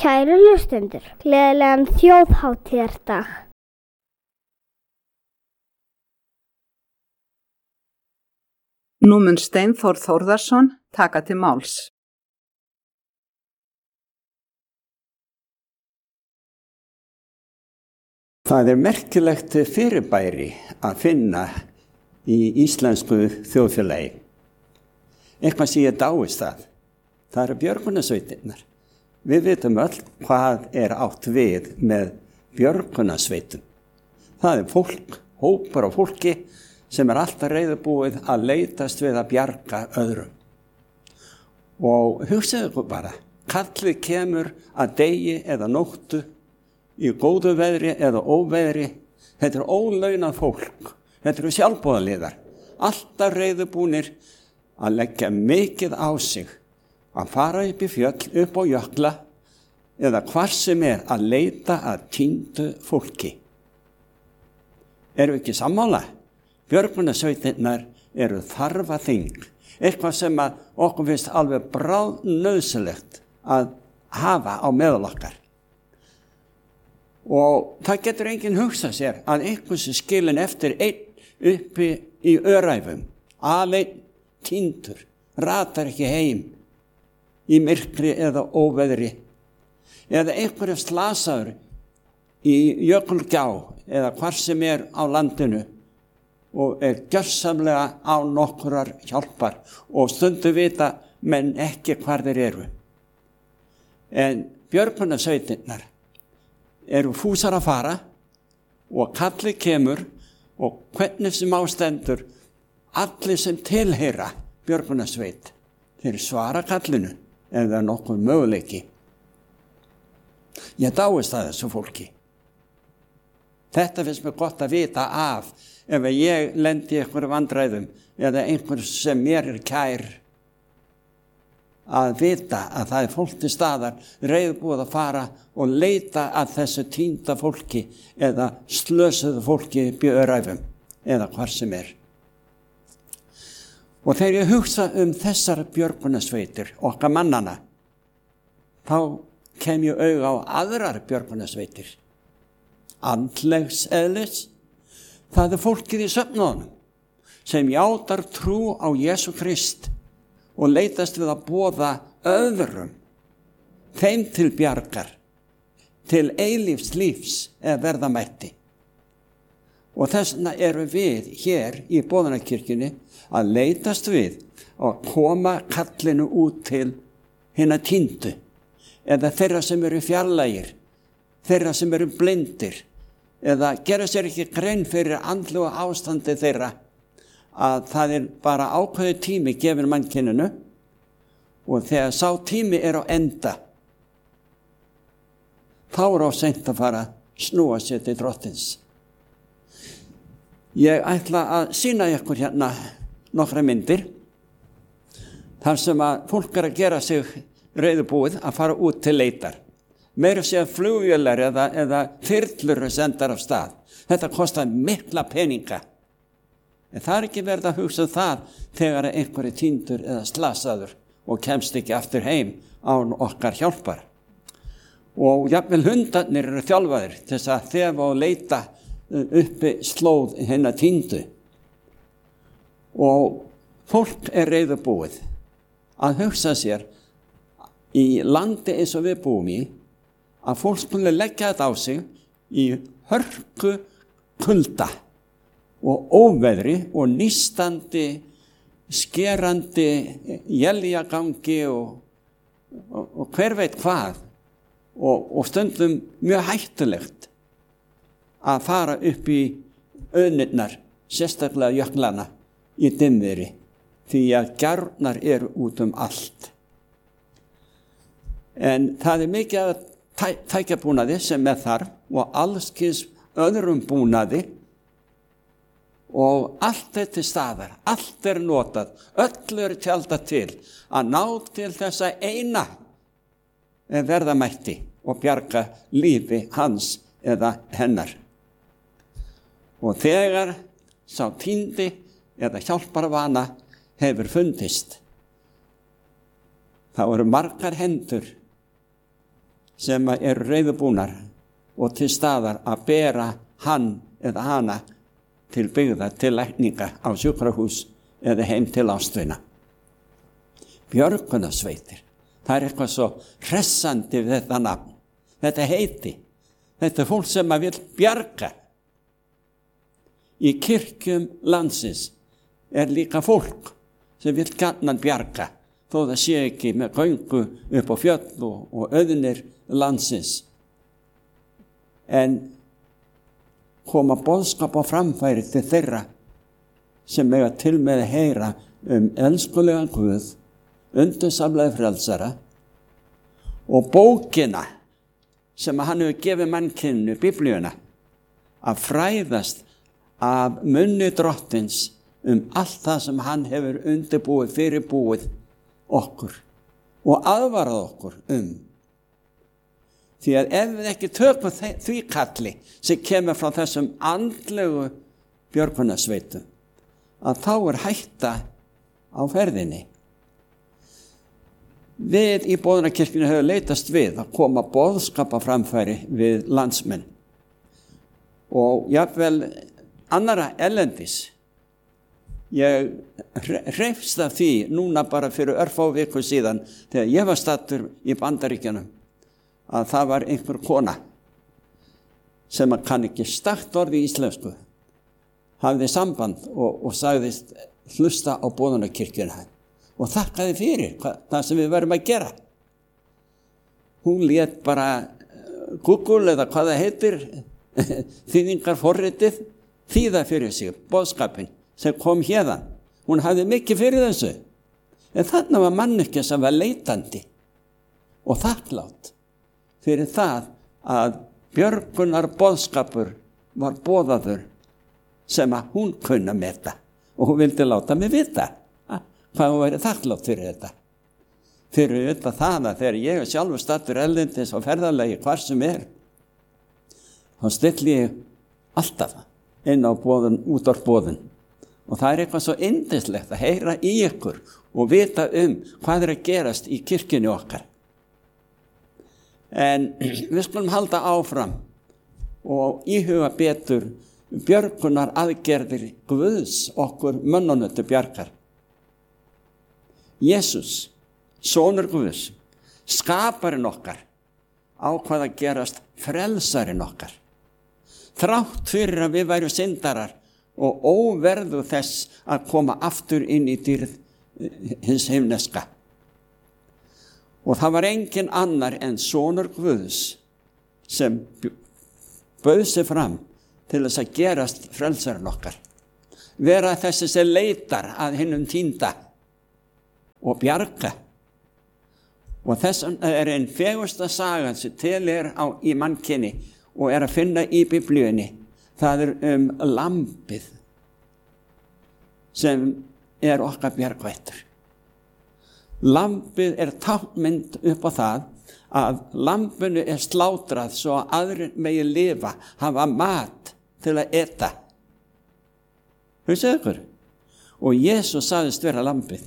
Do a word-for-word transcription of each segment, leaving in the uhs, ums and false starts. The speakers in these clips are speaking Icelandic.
Kæru hlustendur, gleðilegan þjóðhátíðardag. Nú mun Steinþór Þórðarson taka til máls. Það er merkilegt fyrirbæri að finna í íslensku þjóðfélagi. Eitthvað sem ég dáist að. Það eru björgunarsveitirnar. Við vitum öll hvað er átt við með björgunarsveitum. Það er fólk, hópar af fólki sem er alltaf reiðubúið að leitast við að bjarga öðrum. Og hugsaðu ykkur bara, kallið kemur að degi eða nóttu, í góðu veðri eða óveðri. Þetta er ólaunað fólk, þetta eru sjálfboðaliðar, alltaf reiðubúnir að leggja mikið á sig, að fara upp í fjöll, upp á jökla eða hvar sem er að leita að týndu fólki. Erum við ekki sammála? Björgunarsveitirnar eru þarfa þing, eitthvað sem að okkur finnst alveg bráðnauðsynlegt að hafa á meðal okkar. Og það getur enginn hugsað sér að einhvers skilin eftir einn uppi í öræfum, aleinn týndur, ratar ekki heim í myrkri eða óveðri, eða einhverjum slasaður í jökulgjá eða hvar sem er á landinu og er gjörsamlega á nokkurar hjálpar og stundu vita menn ekki hvar þeir eru. En björgunarsveitirnar eru fúsar að fara og kallið kemur og hvernig sem ástendur allir sem tilheyra björgunarsveit, þeir svara kallinu ef það er nokkuð möguleiki. Ég dáist að þessu fólki. Þetta finnst mér gott að vita af ef ég lendi í einhverju vandræðum eða einhver sem mér er kær, að vita að það er fólk til staðar reiðbúið að fara og leita að þessu týnda fólki eða slösuðu fólki upp í öræfum eða hvar sem er. Og þegar ég hugsa um þessar björgunarsveitir, okkar mannana, þá kem ég auga á aðrar björgunarsveitir. Andlegs eðlis, það er fólkið í söfnuðunum sem játar trú á Jesú Krist og leitast við að boða öðrum, þeim til bjargar, til eilífs lífs eða verðamætti. Og þess vegna erum við hér í Boðunarkirkjunni að leitast við að koma kallinu út til hinna týndu, eða þeirra sem eru fjarlægir, þeirra sem eru blindir, eða gera sér ekki grein fyrir andlegu ástandi þeirra, að það er bara ákveðið tími gefin mannkyninu og þegar sá tími er á enda, þá er á seint að fara að snúa sér til drottins. Ég ætla að sýna ykkur hérna nokkra myndir þar sem að fólk er að gera sig reiðubúið að fara út til leitar. Meira sé að flugvélar eða, eða þyrlur sendar af stað. Þetta kostar mikla peninga. En það er ekki verið að hugsa um það þegar einhverju týndur eða slasaður og kemst ekki aftur heim án okkar hjálpar. Og jafnvel hundarnir eru þjálfaðir til þess að þefa og leita uppi slóð hinna týndu. Og fólk er reiðubúið að hugsa sér í landi eins og við búum í að fólk skuli leggja þetta á sig í hörku kulda og óveðri og nístandi, skerandi éljagangi og, og, og hver veit hvað og, og stundum mjög hættulegt að fara upp í auðnirnar, sérstaklega jöklana í dimmviðri, því að gjárnar eru út um allt. En það er mikið að tæ, tækjabúnaði sem er þar og allskins öðrum búnaði og allt er til staðar, allt er notað, öll er tjaldað til að ná til þessa eina verðamætti og bjarga lífi hans eða hennar. Og þegar sá týndi eða hjálparvana hefur fundist, þá eru margar hendur sem eru reiðubúnar og til staðar að bera hann eða hana til byggða, til lækninga á sjúkrahús eða heim til ástvina. Björgunarsveitir, það er eitthvað svo hressandi við þetta nafn, þetta heiti, þetta er fólk sem að vil bjarga. Í kirkjum landsins er líka fólk sem vil gjarnan bjarga, þó það sé ekki með göngu upp á fjöll og, og auðnir landsins. En koma boðskap á framfæri til þeirra sem eiga til með að heyra um elskulegan Guð, undursamlega frelsara og bókina sem hann hefur gefið mannkyninu, Biblíuna, að fræðast af munni drottins um allt það sem hann hefur undirbúið, fyrirbúið okkur og aðvarað okkur um. Því að ef við ekki tökum því kalli sem kemur frá þessum andlegu björgunarsveitum, að þá er hætta á ferðinni. Við í Boðunarkirkjunni höfum leitast við að koma boðskap á framfæri við landsmenn og jafnvel annara erlendis. Ég hreifst af því núna bara fyrir örfá viku síðan þegar ég var staddur í Bandaríkjunum að það var einhver kona sem kann ekki stakt orð í íslensku, hafði samband og, og sagðist hlusta á Boðunarkirkjuna og þakkaði fyrir hvað, það sem við verðum að gera. Hún lét bara Google eða hvað það heitir, þýðingarforritið, þýða fyrir sig boðskapin sem kom hérðan. Hún hafði mikið fyrir þessu. En þarna var manneskja sem var leitandi og þakklátt fyrir það að björgunar boðskapur var boðaður sem að hún kunna meta og hún vildi láta mig vita hvað hún væri þakklátt fyrir þetta. Fyrir þetta það að þegar ég er sjálfur staddur erlendis og ferðalagi hvar sem er, þá stilli ég alltaf inn á boðun, út á boðun. Og það er eitthvað svo yndislegt að heyra í ykkur og vita um hvað er að gerast í kirkjunni okkar. En við skulum halda áfram og íhuga betur björgunar aðgerðir Guðs okkur mönnunum til bjargar. Jesús, sonur Guðs, skaparinn okkar, ákvað að gerast frelsarinn okkar. Þrátt fyrir að við værum syndarar og óverðu þess að koma aftur inn í dýrð hins himneska. Og það var engin annar en sonur Guðs sem bauð sig fram til þess að gerast frelsarinn okkar. Vera þessi sem leitar að hinum týnda og bjarga. Og þess er einn fegursta saga sem til er á, í mannkyni og er að finna í Biblíunni. Það er um lambið sem er okkar bjargvættur. Lambið er táknmynd upp á það að lambinu er slátrað svo að aðrir megi lifa, hafa mat til að eta. Hugsið ykkur? Og Jesús sagðist vera lambið.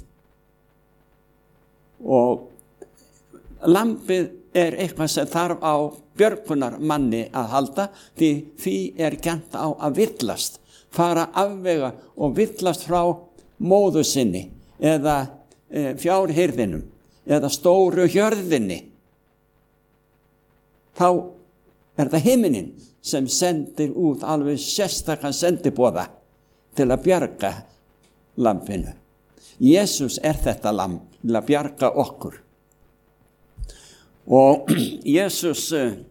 Og lambið er eitthvað sem þarf á björgunar manni að halda, því því er gjarnt á að villast, fara afvega og villast frá móður sinni eða e, fjárhirðinum eða stóru hjörðinni. Þá er það himinin sem sendir út alveg sérstakann sendiboða til að bjarga lambinu. Jesús er þetta lamb til að bjarga okkur. Og Jesús,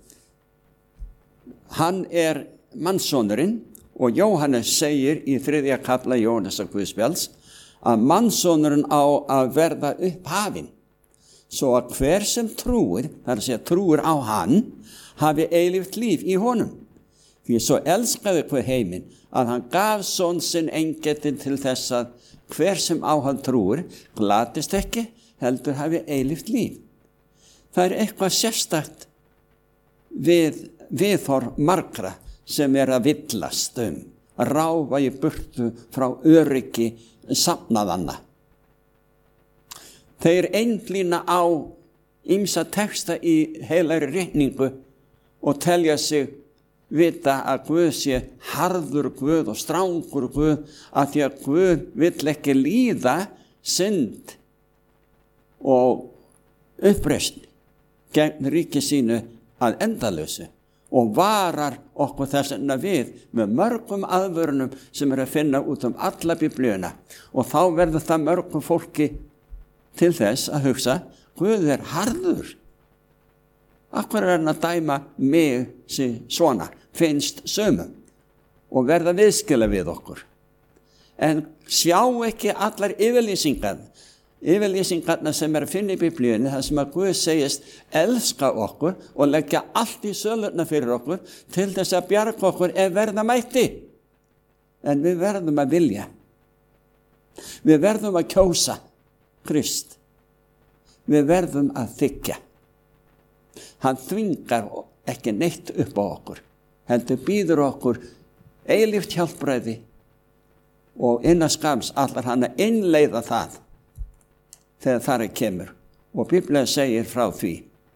hann er mannssonurinn og Jóhannes segir í þriðja kafla Jóhannesar Guðspjalls að mannssonurinn á að verða upphafinn svo að hver sem trúir, þar að segja trúir á hann, hafi eilíft líf í honum. Því svo elskaði hver heiminn að hann gaf son sinn eingetinn til þess að hver sem á hann trúir glatist ekki, heldur hafi eilíft líf. Það er eitthvað sérstakt við viðhorf margra sem er að villast um, að ráfa í burtu frá öryggi safnaðanna. Þeir einblína á ýmsa texta í heilagri ritningu og telja sig vita að Guð sé harður Guð og strangur Guð, af því að Guð vill ekki líða synd og uppreisn gegn ríki sínu að endalausu og varar okkur þess vegna við með mörgum aðvörunum sem er að finna út um alla biblíuna, og þá verður það mörgum fólki til þess að hugsa: Guð er harður. Af hverju er hann að dæma mig sem svona, finnst sömum, og verða viðskila við okkur? En sjá ekki allar yfirlýsingar, yfirlýsingarna sem er að finna í biblíunni, þar sem að Guð segist elska okkur og leggja allt í sölurnar fyrir okkur til þess að bjarga okkur ef verða mætti. En við verðum að vilja. Við verðum að kjósa Krist. Við verðum að þiggja. Hann þvingar ekki neitt upp á okkur, heldur býður okkur eilíft hjálpræði, og innan skams allar hann að innleiða það þegar þar er kemur, og Biblían segir frá því.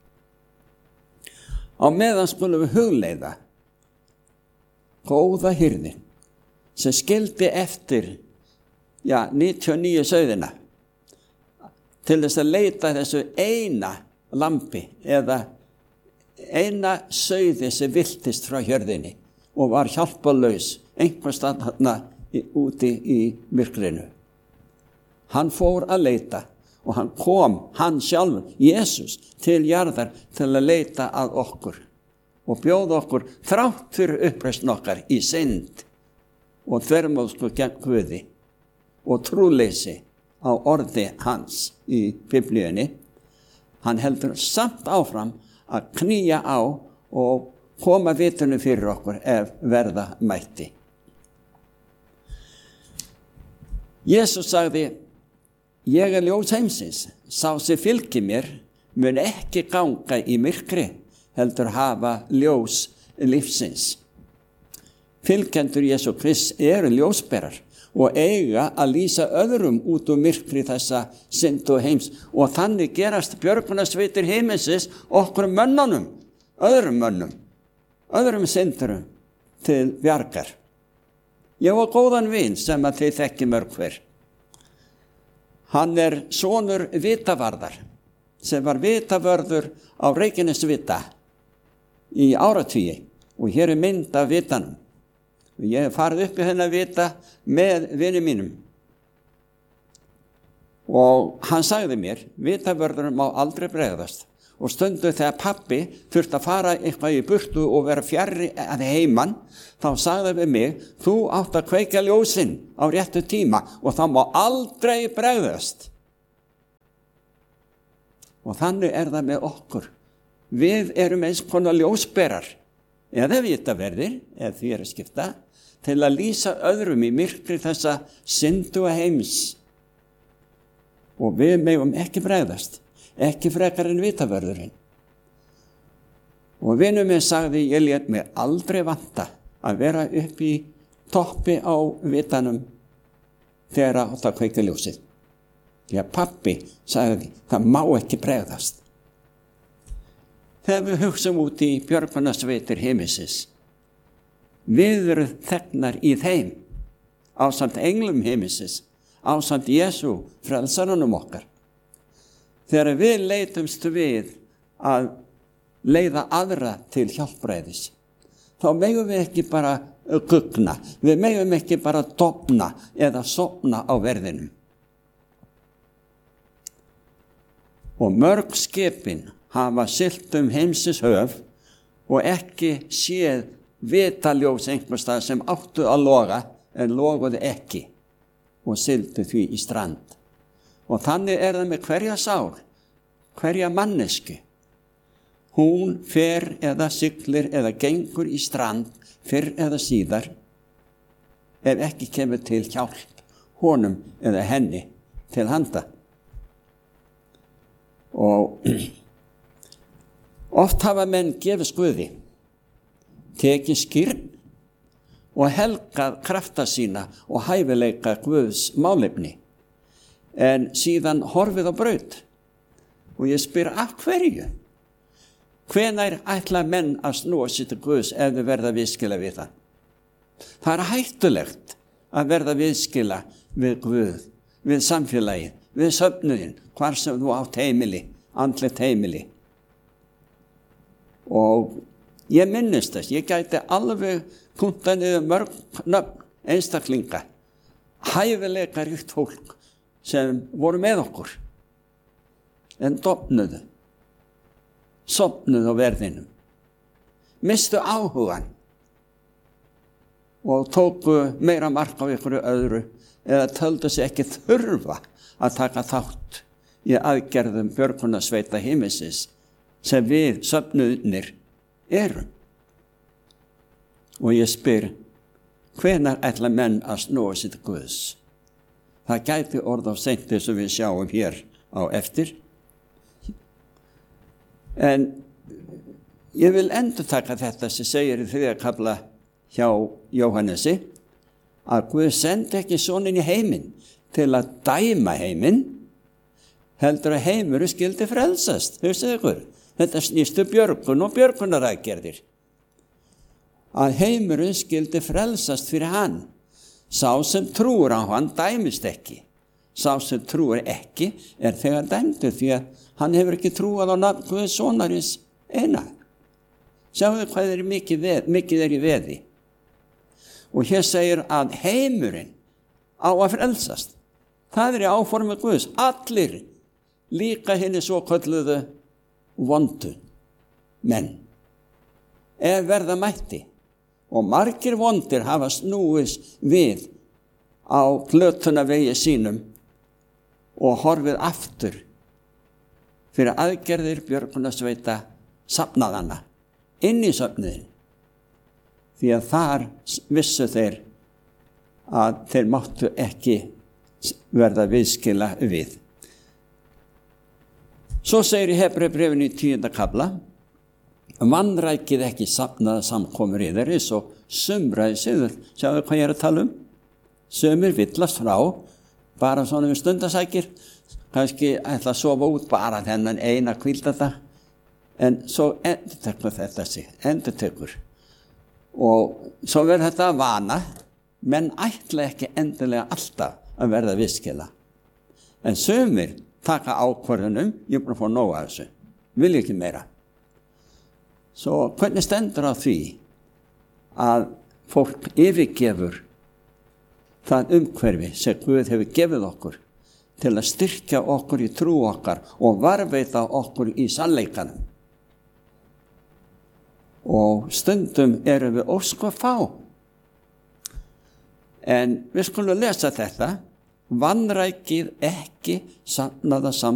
Á meðan skulum við hugleiða góða hirðin sem skildi eftir já, níutíu og níu sauðina til þess að leita þessu eina lambi eða eina sauði sem viltist frá hjörðinni og var hjálparlaus einhvers staðar þarna úti í myrkrinu. Hann fór að leita og hann kom, hann sjálfur, Jesús, til jarðar til að leita að okkur og bjóða okkur þrátt fyrir uppreisn okkar í synd og þvermóðsku gegn Guði og trúleysi á orði hans í biblíunni. Hann heldur samt áfram að knýja á og koma vitinu fyrir okkur ef verða mætti. Jesús sagði: Ég er ljós heimsins, sá sem fylgir mér mun ekki ganga í myrkri, heldur hafa ljós lífsins. Fylgjendur Jesú Krist eru ljósberar og eiga að lýsa öðrum út úr myrkri þessa syndu heims, og þannig gerast björgunarsveitir heimsins okkur mönnunum, öðrum mönnum, öðrum syndurum til bjargar. Ég var góðan vin sem að þið þekki mörg hver. Hann er sonur vitavarðar sem var vitavörður á Reykjanesvita í áratugi, og hér er mynd af vitanum. Ég hef farið upp í hennar vita með vini mínum. Og hann sagði mér: vitavörðurinn má aldrei bregðast. Og stundu þegar pabbi þurfti að fara eitthvað í burtu og vera fjarri að heiman, þá sagði við mig: þú átt að kveikja ljósin á réttu tíma og það má aldrei bregðast. Og þannig er það með okkur. Við erum eins konar ljósberar, eða vitaverðir, ef því er að skipta, til að lýsa öðrum í myrkri þessa syndu heims. Og við megum ekki bregðast, ekki frekar en vitavörðurinn. Og vinur minn sagði: ég lét mig aldrei vanta að vera upp í toppi á vitanum þegar átt að kveikja ljósið. Því að pabbi sagði: það má ekki bregðast. Þegar við hugsum út í björgunarsveitir heimsins, við erum þegnar í þeim, ásamt englum heimsins, ásamt Jesú, frelsarunum okkar. Þegar við leitumst við að leiða aðra til hjálpræðis, þá megum við ekki bara gugna, við megum ekki bara dofna eða sofna á verðinum. Og mörg skipin hafa siglt um heimsins höf og ekki séð vitaljós einhvers staðar sem áttu að loga en loguðu ekki og sigldu því í strand. Og þannig er það með hverja sál, hverja mannesku. Hún fer eða siglir eða gengur í strand fyrr eða síðar, ef ekki kemur til hjálp honum eða henni til handa. Og oft hafa menn gefið Guði, tekið skírn og helgað krafta sína og hæfileika Guðs málefni, en síðan horfið á braut Og ég spyr af hverju? Hvenær ætla menn að snúa sér til Guðs ef þau verða viðskila við það? Það er hættulegt að verða viðskila við Guð, við samfélagið, við söfnuðin, hvar sem þú átt heimili, andlegt heimili. Og ég minnist þess, ég gæti alveg punta niður mörg nöfn einstaklinga, hæfilega ríkt fólk sem voru með okkur, en dofnuðu, sofnuðu á verðinum, mistu áhugan og tóku meira mark á ykkur öðru eða töldu sig ekki þurfa að taka þátt í aðgerðum björgunarsveita himinsins sem við söfnuðnir erum. Og ég spyr, hvenær ætla menn að snúa sér til Guðs? Það gæti orð á seint eins og við sjáum hér á eftir. En ég vil endurtaka þetta sem segir í þriðja kafla hjá Jóhannesi, að Guð sendi ekki soninn í heiminn til að dæma heiminn, heldur að heimurinn skyldi frelsast. Hugsið ykkur, þetta snýstu björgun og björgunaraðgerðir. Að heimurinn skyldi frelsast fyrir hann. Sá sem trúir á hann dæmist ekki. Sá sem trúir ekki er þegar dæmdur, því að hann hefur ekki trúað á nafn Guðs sonarins eina. Sjáðu hvað er mikið, veð, mikið er í veði. Og hér segir að heimurinn á að frelsast. Það er í áformi Guðs. Allir, líka hinni svo kölluðu vondu menn, ef verða mætti. Og margir vondir hafa snúist við á plötunavegi sínum og horfið aftur fyrir aðgerðir björgunarsveita safnaðana inn í söfnuðin. Því að þar vissu þeir að þeir máttu ekki verða viðskila við. Svo segir í Hebreubréfinu í tíunda kafla, vanrækið ekki safnaða samkomur í þeir, eins og sumraði siður. Sjáðu hvað ég er að tala um? Sumir villast frá, bara svona við stundasækir, kannski ætla að sofa út bara þennan eina hvíldadag, en svo endurtekur þetta sig, endurtekur. Og svo verður þetta að vana, menn ætla ekki endilega alltaf að verða viðskila. En sumir taka ákvörðunum, ég er búin að fá nóg af þessu, vil ekki meira. Svo hvernig stendur á því að fólk yfirgefur það umhverfi sem Guð hefur gefið okkur til að styrkja okkur í trú okkar og varðveita okkur í sannleikanum. Og stundum erum við ósko fá. En við skulum lesa þetta, vanrækið ekki safnaða sam